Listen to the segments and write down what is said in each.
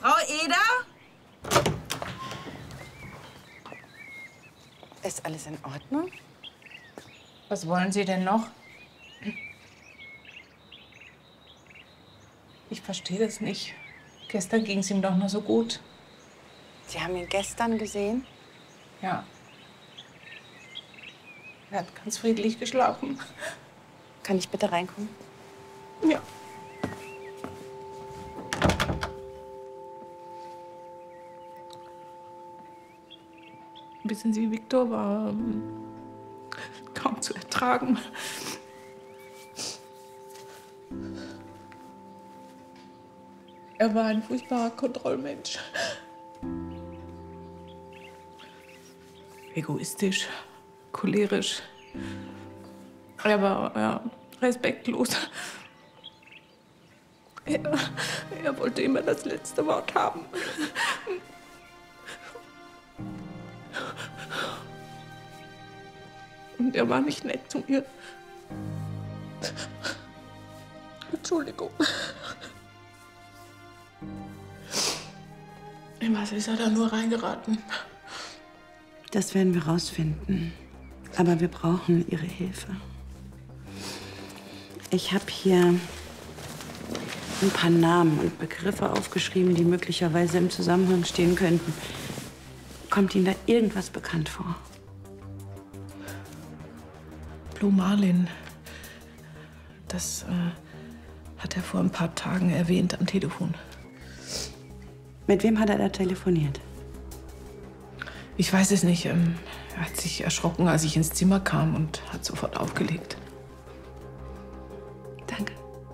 Frau Eder? Ist alles in Ordnung? Was wollen Sie denn noch? Ich verstehe das nicht. Gestern ging es ihm doch noch so gut. Sie haben ihn gestern gesehen? Ja. Er hat ganz friedlich geschlafen. Kann ich bitte reinkommen? Ja. Wissen Sie, Viktor war kaum zu ertragen. Er war ein furchtbarer Kontrollmensch. Egoistisch, cholerisch. Er war respektlos. Er wollte immer das letzte Wort haben. Und er war nicht nett zu mir. Entschuldigung. In was ist er da nur reingeraten? Das werden wir rausfinden. Aber wir brauchen Ihre Hilfe. Ich habe hier ein paar Namen und Begriffe aufgeschrieben, die möglicherweise im Zusammenhang stehen könnten. Kommt Ihnen da irgendwas bekannt vor? Blue Marlin. Das hat er vor ein paar Tagen erwähnt am Telefon. Mit wem hat er da telefoniert? Ich weiß es nicht. Er hat sich erschrocken, als ich ins Zimmer kam und hat sofort aufgelegt. Danke.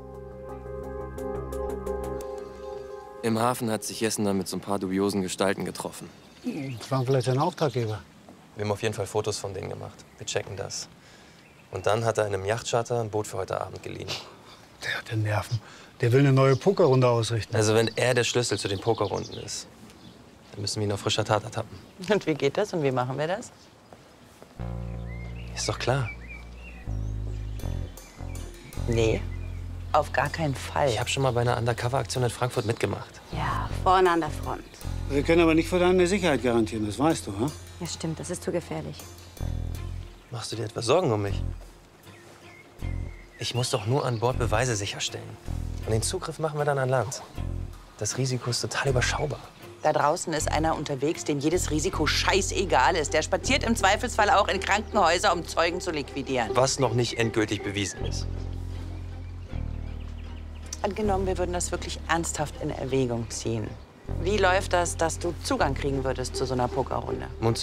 Im Hafen hat sich Jessen dann mit so ein paar dubiosen Gestalten getroffen. Das waren vielleicht seine Auftraggeber. Wir haben auf jeden Fall Fotos von denen gemacht. Wir checken das. Und dann hat er in einem Yachtcharter ein Boot für heute Abend geliehen. Der hat den Nerven. Der will eine neue Pokerrunde ausrichten. Also wenn er der Schlüssel zu den Pokerrunden ist, dann müssen wir ihn auf frischer Tat ertappen. Und wie geht das und wie machen wir das? Ist doch klar. Nee, auf gar keinen Fall. Ich habe schon mal bei einer Undercover-Aktion in Frankfurt mitgemacht. Ja, vorne an der Front. Wir können aber nicht für deine Sicherheit garantieren, das weißt du, ha? Ja, stimmt, das ist zu gefährlich. Machst du dir etwas Sorgen um mich? Ich muss doch nur an Bord Beweise sicherstellen. Und den Zugriff machen wir dann an Land. Das Risiko ist total überschaubar. Da draußen ist einer unterwegs, dem jedes Risiko scheißegal ist. Der spaziert im Zweifelsfall auch in Krankenhäuser, um Zeugen zu liquidieren. Was noch nicht endgültig bewiesen ist. Angenommen, wir würden das wirklich ernsthaft in Erwägung ziehen. Wie läuft das, dass du Zugang kriegen würdest zu so einer Pokerrunde? Mund